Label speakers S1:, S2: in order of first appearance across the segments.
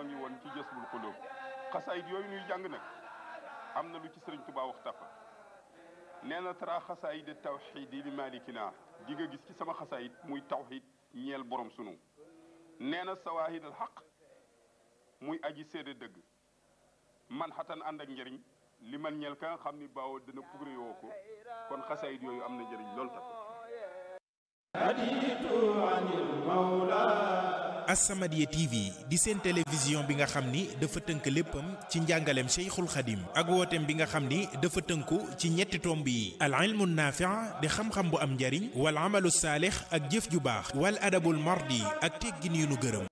S1: ngi woon ci Jazbul Qulub xasaayit yooyu nuy jàng nag am na lu ci Sëriñ Tuubaa wax tafa nee na tara xasaayid tawxiidi li malikina di nga gis ci sama xasaayit muy tawxiid ñeel borom sunu nee na sawaahid al xaq muy aji séede dëgg man xatan ànd ak njëriñ li man ñeel ka nga xam ni baaw dana pugre yoo ko kon xasaayit yooyu am na njëriñ loolu tax
S2: As-Samadiyya TV di seen télévision bi nga xam ni dafa tënk léppam ci njàngaleem Cheikhul Khadim ak wooteem bi nga xam ni dafa tënku ci ñetti tomb yi al ilmu naafi' di xam-xam bu am njariñ wal amalu saalix ak jëf ju baax wal adabul mardi ak teggin yu nu gërëm.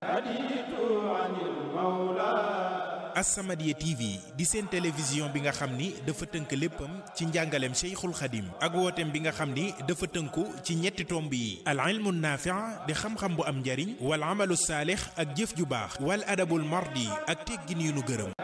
S2: As-Samadiyya TV di seen télévision bi nga xam ni dafa tënk léppam ci njàngaleem Cheikhul Khadim ak wooteem bi nga xam ni dafa tënku ci ñetti tomb yi al ilmu naafi' di xam-xam bu am njariñ wal amalu saalix ak jëf ju baax wal adabul mardi ak teggin yu nu gërëm.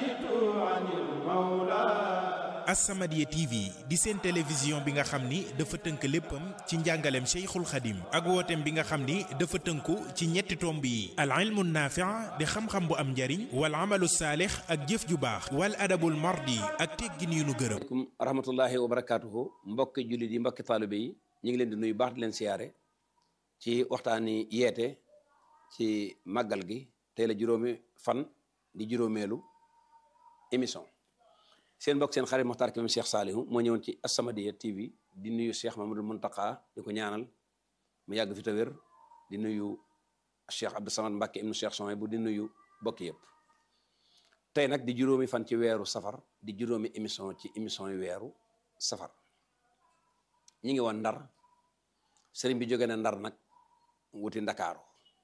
S2: As-Samadiyya TV di seen télévision bi nga xam ni dafa tënk léppam ci njàngaleem Cheikhul Khadim ak wooteem bi nga xam ni dafa tënku ci ñetti tomb yi al ilmu naafi' di xam-xam bu am njariñ wal amalu saalix ak jëf ju baax wal adabul mardi ak teggin yu nu gërëm.
S3: aleykum rahmatullahi wa barakaatuhu mbokki jullit yi mbokki taalibe yi ñu ngi leen di nuyu baax di leen siyaare ci waxtaani yeete ci màggal gi tey la juróomi fan di juróomeelu émission seen mbokk seen xarit Mokhtar Kébé Cheikh Salihu moo ñëwoon ci As-Samadiyya TV di nuyu Cheikh Mamadou Mountakha di ko ñaanal mu yàgg fi te wér di nuyu Cheikh Abdou Samad Mbacké ibnu Cheikh Souhaïbou di nuyu bokk yëpp tey nag di juróomi fan ci weeru safar di juróomi émission ci émission yu weeru safar ñi ngi woon Ndar sëriñ bi jóge na Ndar nag wuti Ndakaaru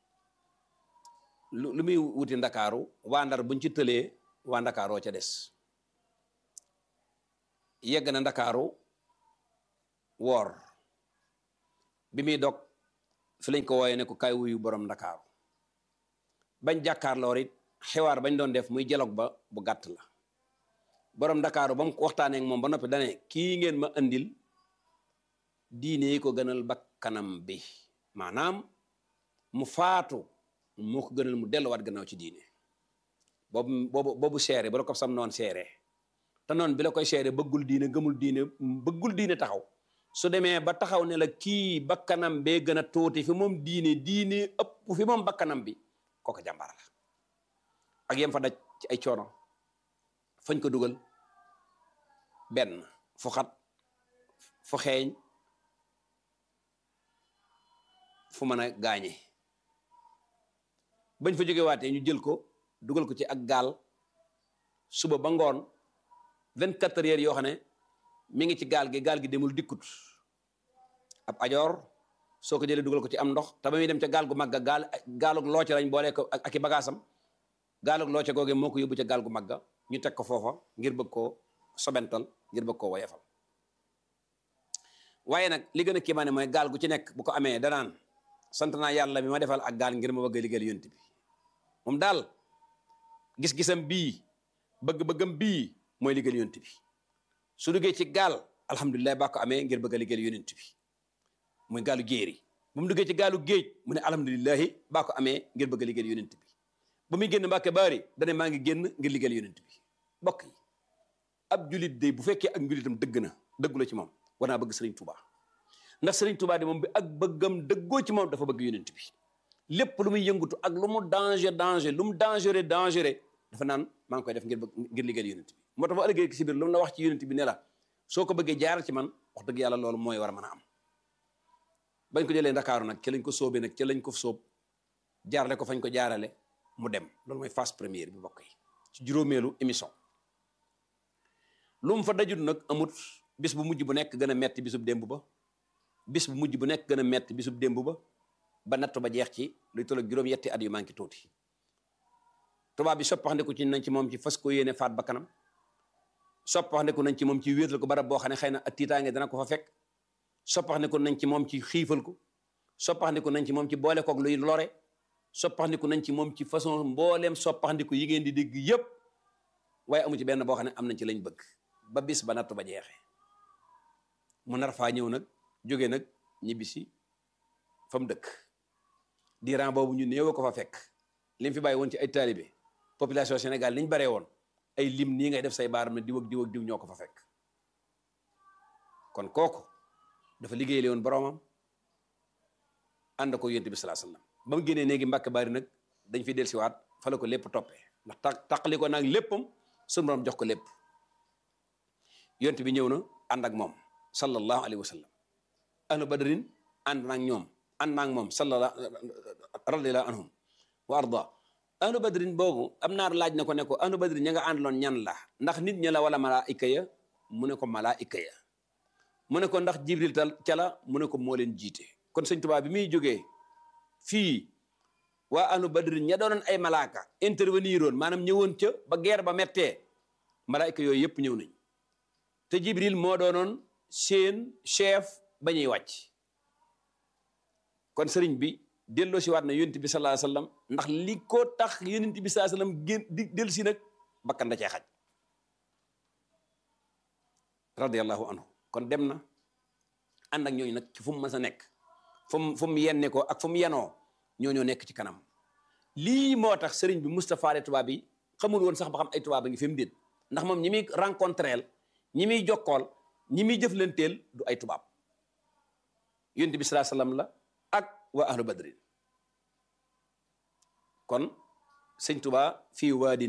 S3: lu muy wuti Ndakaaru waa Ndar buñ ci tëlee waa Ndakaaroo ca des yegg na Ndakaaru woor bi muy dog fi lañ ko wooye ne ko kaay wuyu borom Ndakaaru bañ jàkkaarloo it xiwaar bañ doon def muy dialogue ba bu gàtt la borom Ndakaaru ba mu waxtaanee ak moom ba noppi dane kii ngeen ma andil diine yi ko gënal bakkanam bi maanaam mu faatu moo ko gënal mu delluwaat gannaaw ci diine boobu seere ba la ko sam noon seere te noonu bi la koy seere bëggul diine gëmul diine bëggul diine taxaw su demee ba taxaw ne la kii bakkanam bee gën a tuuti fi moom diine ëpp fi moom bakkanam bi kooku jàmbaar la ak yem fa daj ci ay coono fañ ko dugal benn fu xat fu xeeñ fu mën a gaañe bañ fa jóge waatee ñu jël ko dugal ko ci ak gaal suba ba ngoon 24 heures yoo xam ne mi ngi ci gaal gi demul dikkut ab ajoor soo ko jëlee dugal ko ci am ndox te ba muy dem ca gaal gu magga gaalug looce lañ boole ko ak i bagaasam gaalug looce googe moo ko yóbbu ca gaal gu magga ñu teg ko foofa ngir bëgg koo sobental ngir bëgg koo woyefal waaye nag li gën a kiimaane mooy gaal gu ci nekk bu ko amee danaan sant naa yàlla bi ma defal ak gaal ngir ma bëgg a liggéeyal yonent bi moom daal gis-gisam bii bëgg-bëggam bii mooy liggéeyal yonent bi su duggee ci gaal alhamdulilah baa ko amee ngir bëgg a liggéeyal yonent bi muy gaalu jéeri bu mu duggee ci gaalu géej mu ne alhamdulilahi baa ko amee ngir bëgg a liggéeyal yonent bi ba muy génn Mbàkke Baari dane maa ngi génn ngir liggéeyal yonent bi bokk yi ab julit de bu fekkee ak njulitam dëgg na dëggu la ci moom war naa bëgg Sëriñ Tuubaa ndax Sëriñ Tuubaa de moom bi ak bëggam dëggoo ci moom dafa bëgg yonent bi lépp lu muy yëngutu ak lu mu danger lu mu dangereux dafa naan maa ngi koy def ngir liggéeyal yonent bi moo tax ba ëllëgee si biir lu mu la wax ci yonent bi ne la soo ko bëggee jaaral ci man wax dëgg yàlla loolu mooy war a mën a am bañ ko jëlee Ndakaaru nag ci lañ ko sóobee nag ci lañ ko sóob jaarale ko fañ ko jaarale mu dem loolu mooy phase première bi bokk yi ci juróomeelu émission lu mu fa dajut nag amut bis bu mujj bu nekk gën a metti bisub démb ba bis bu mujj bu nekk gën a metti bisub démb ba natt ba jeex ci luy tolloog juróom-yetti at yu manqué tuuti tubaab bi soppaxndiku ci nañ ci moom ci fas ko yéene faat ba kanam soppaxndiku nañ ci moom ci wéetal ko barab boo xam ne xëy na ak tiitaange dana ko fa fekk soppaxndiku nañ ci moom ci xiifal ko soppaxndiku nañ ci moom ci boole koog luy lore soppaxndiku nañ ci moom ci façon mbooleem soppaxndiku yi ngeen di dégg yépp waaye amu ci benn boo xam ne am nañ ci lañ bëgg ba bis ba natt ba jeexee mu nar faa ñëw nag jóge nag ñibbisi fa mu dëkk diiran boobu ñu néew ko fa fekk li mu fi bàyyi woon ci ay taalibe population Sénégal niñ baree woon ay lim nii ngay def say baaram ne diw ak diw ak diw ñoo ko fa fekk kon kooku dafa liggéeyale woon boromam ànd ko yonent bi sallallahu alayhi wasallam ba mu génnee néegi Mbàkke Bari nag dañ fi dellusiwaat fa la ko lépp toppee ndax taqali ko nag léppam suñu borom jox ko lépp yonent bi ñëw na ànd ak moom sallallahu alayhi wa sallam ahlu badrin ànd naag ñoom ànd naag moom sallallahu radiyallahu anhum wa arda ahlu badrin boobu am naar laaj na ko ne ko ahlu badrin ña nga àndaloon ñan la ndax nit ña la wala malaayika ya mu ne ko malaayika ya mu ne ko ndax jibril ca la mu ne ko moo leen jiite kon sëñ Tuubaa bi muy jógee fii waa ahlu badrin ña doonoon ay malaaka intervenir woon maanaam ñëwoon ca ba guerre ba mettee malaayika yooyu yëpp ñëw nañ te jibril moo doonoon seen chef ba ñuy wàcc kon sëriñ bi delloo si waat na yonent bi sallallahu alayhi wasallam ndax li ko tax yonent bi sallallahu alayhi wasallam gén di dellu si nag bakkan da cee xaj radiyallahu anhu kon dem na ànd ak ñooñu nag ci fu mu mës a nekk fu mu yenne ko ak fu mu yenoo ñooñoo nekk ci kanam lii moo tax sëriñ bi Moustapha tubaab bi xamul woon sax ba xam ay tubaab a ngi fi mu déet ndax moom ñi muy rencontreel ñi muy jokkool ñi muy jëflanteel du ay tubaab yonent bi sallallahu alayhi wasallam la ak waa ahlu badrin kon sëñ Tuubaa fii waadin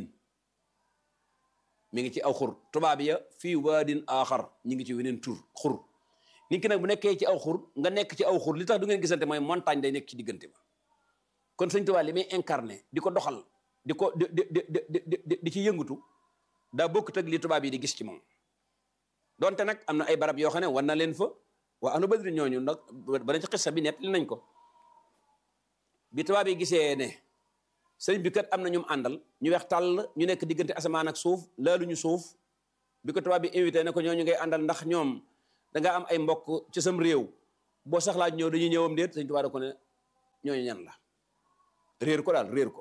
S3: mi ngi ci aw xur tubaab ya fii waadin aaxar ñi ngi ci weneen tur xur nit ki nag bu nekkee ci aw xur nga nekk ci aw xur li tax du ngeen gisante mooy montagne day nekk ci diggante ba kon sëñ Tuubaa li muy incarné di ko doxal di ko di ci yëngatu daa bokkut ak li tubaab yi di gis ci moom donte nag am na ay barab yoo xam ne war na leen fa waa ahlu badri ñooñu nag bana ci xissa bi nett li nañ ko bi tubaab yi gisee ne sëriñ bi kat am na ñum àndal ñu weex tàll ñu nekk diggante asamaan ak suuf laaluñu suuf bi ko tubaab bi invité ne ko ñooñu ngay àndal ndax ñoom da nga am ay mbokk ci sam réew boo saxlaa ñëw dañuy ñëwam déet sëriñ Tuubaa da ko ne ñooñu ñan la réer ko daal réer ko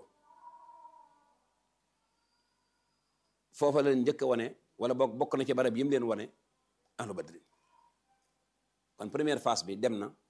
S3: foofa leen njëkk a wane wala bokk na ci barab yi mu leen wane ahlu badri kon première phase bi dem na